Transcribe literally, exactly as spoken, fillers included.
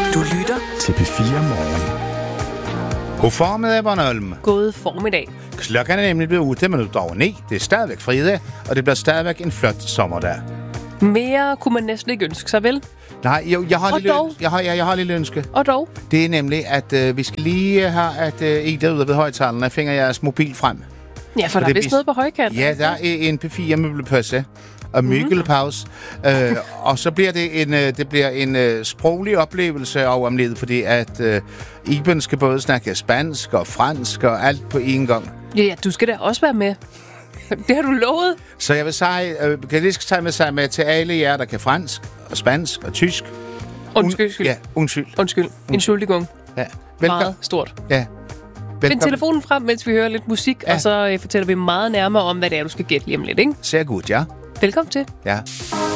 Du lytter til P fire Morgen. God formiddag, Bornholm. God formiddag. Klokken er nemlig blevet otte minutter over ni. Det er stadigvæk fridag, og det bliver stadigvæk en flot sommerdag. Mere kunne man næsten ikke ønske sig, vel? Nej, jo, jeg har, Og lille, dog. jeg har, jeg, jeg har et lille ønske. Og dog. Det er nemlig, at øh, vi skal lige have, at øh, I derude ved højtalerne finder jeres mobil frem. Ja, for Og der er det vist bis- noget på højkant. Ja, der er en P fire møbelpause og myggelpause. Mm. Øh, og så bliver det en, øh, det bliver en øh, sproglig oplevelse over om lidt, fordi at øh, Iben skal både snakke spansk og fransk og alt på én gang. Ja, ja, du skal da også være med. Det har du lovet. Så jeg vil sige, øh, kan lige tage med sig med til alle jer, der kan fransk og spansk og tysk. Undskyld. Undskyld. Ja, undskyld. Undskyld. Entschuldigung. Ja. Velkommen. Meget stort. Ja. Find telefonen frem, mens vi hører lidt musik, Ja. og så øh, fortæller vi meget nærmere om, hvad det er, du skal gætte lige om lidt, ikke? Sehr gut, ja. Velkommen til. Ja.